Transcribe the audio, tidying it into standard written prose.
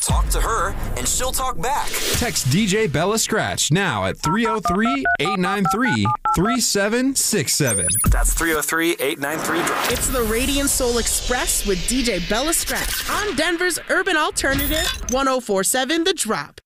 Talk to her, and she'll talk back. Text DJ Bella Scratch now at 303-893-3767. That's 303-893-DROP. It's the Radiant Soul Express with DJ Bella Scratch on Denver's Urban Alternative 104.7 The Drop.